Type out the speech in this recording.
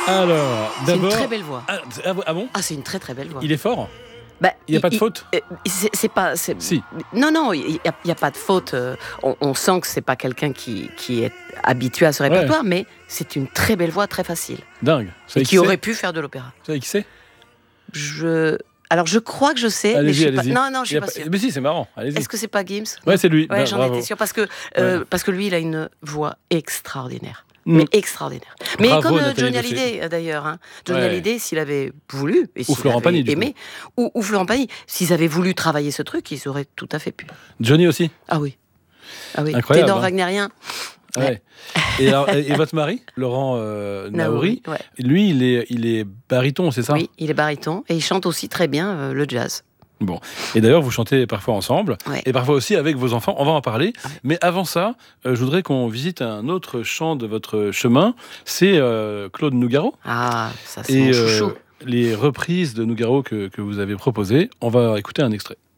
Alors, C'est une d'abord... très belle voix. Ah bon? Ah, c'est une très très belle voix. Il est fort? Bah, Il n'y a pas de faute? C'est pas. Si. Non, il y a pas de faute. On sent que c'est pas quelqu'un qui est habitué à ce répertoire, mais c'est une très belle voix, très facile. Dingue. Et qui aurait pu faire de l'opéra. Vous savez qui c'est? Alors, je crois que je sais, mais je suis allez-y. pas. Non, je suis pas sûre. Mais si, c'est marrant. Allez-y. Est-ce que c'est pas Gims? Ouais, c'est lui. Ouais, j'en bravo. étais sûre parce que lui, il a une voix extraordinaire. Mm. Mais extraordinaire. Mais Bravo, comme Nathalie Johnny Bossé. Hallyday, d'ailleurs. Hein. Johnny Hallyday, s'il avait voulu, et s'il Florent avait Pagny, du aimé, ou Florent Pagny, s'ils avaient voulu travailler ce truc, ils auraient tout à fait pu. Johnny aussi? Ah oui. Incroyable. Ténor wagnérien. Ouais. Et votre mari, Laurent Naouri, lui, il est baryton, c'est ça? Oui, il est baryton et il chante aussi très bien le jazz. Bon. Et d'ailleurs, vous chantez parfois ensemble, Ouais. et parfois aussi avec vos enfants. On va en parler. Mais avant ça, je voudrais qu'on visite un autre chant de votre chemin. C'est Claude Nougaro. Ah, ça c'est mon chouchou. Les reprises de Nougaro que vous avez proposées. On va écouter un extrait.